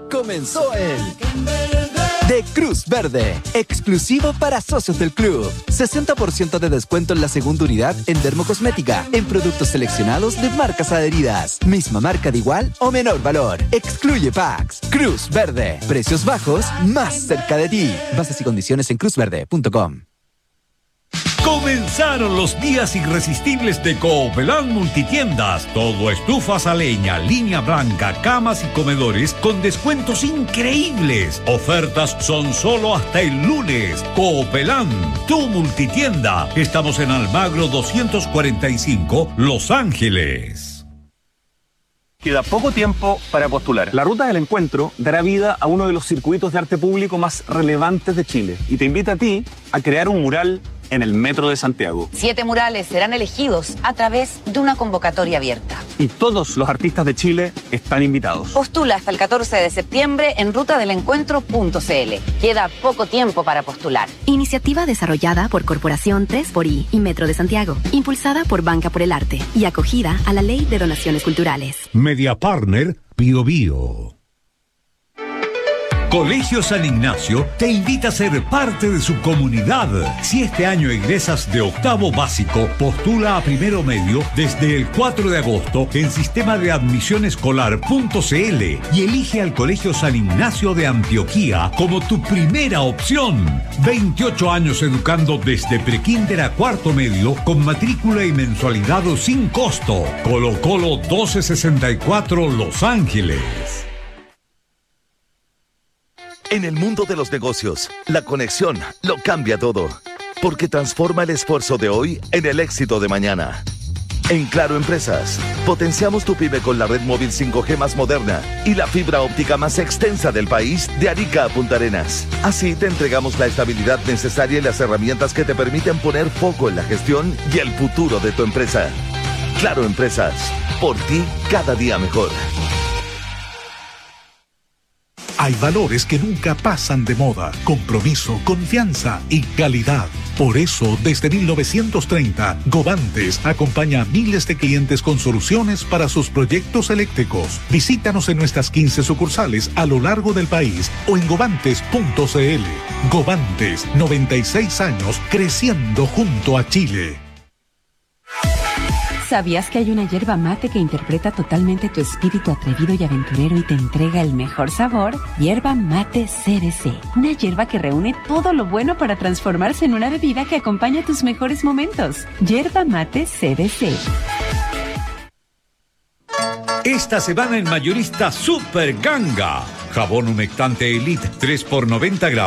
comenzó el de Cruz Verde, exclusivo para socios del club. 60% de descuento en la segunda unidad en dermocosmética, en productos seleccionados de marcas adheridas. Misma marca de igual o menor valor. Excluye packs. Cruz Verde, precios bajos más cerca de ti. Bases y condiciones en cruzverde.com. Comenzaron los días irresistibles de Coopelán Multitiendas. Todo estufas a leña, línea blanca, camas y comedores con descuentos increíbles. Ofertas son solo hasta el lunes. Coopelán, tu multitienda. Estamos en Almagro 245, Los Ángeles. Queda poco tiempo para postular. La Ruta del Encuentro dará vida a uno de los circuitos de arte público más relevantes de Chile y te invita a ti a crear un mural en el Metro de Santiago. 7 murales serán elegidos a través de una convocatoria abierta. Y todos los artistas de Chile están invitados. Postula hasta el 14 de septiembre en rutadelencuentro.cl. Queda poco tiempo para postular. Iniciativa desarrollada por Corporación 3xI y Metro de Santiago, impulsada por Banca por el Arte y acogida a la Ley de Donaciones Culturales. Media Partner Bio Bio. Colegio San Ignacio te invita a ser parte de su comunidad. Si este año egresas de octavo básico, postula a primero medio desde el 4 de agosto en sistema de admisión escolar.cl y elige al Colegio San Ignacio de Antioquía como tu primera opción. 28 años educando desde prekinder a cuarto medio con matrícula y mensualidad sin costo. Colo Colo 1264 Los Ángeles. En el mundo de los negocios, la conexión lo cambia todo, porque transforma el esfuerzo de hoy en el éxito de mañana. En Claro Empresas, potenciamos tu pyme con la red móvil 5G más moderna y la fibra óptica más extensa del país de Arica a Punta Arenas. Así te entregamos la estabilidad necesaria y las herramientas que te permiten poner foco en la gestión y el futuro de tu empresa. Claro Empresas, por ti cada día mejor. Hay valores que nunca pasan de moda: compromiso, confianza y calidad. Por eso, desde 1930, Govantes acompaña a miles de clientes con soluciones para sus proyectos eléctricos. Visítanos en nuestras 15 sucursales a lo largo del país o en govantes.cl. Govantes, 96 años creciendo junto a Chile. ¿Sabías que hay una yerba mate que interpreta totalmente tu espíritu atrevido y aventurero y te entrega el mejor sabor? Yerba Mate CBC. Una yerba que reúne todo lo bueno para transformarse en una bebida que acompaña tus mejores momentos. Yerba Mate CBC. Esta semana en Mayorista Super Ganga. Jabón humectante Elite 3 por 90 gramos.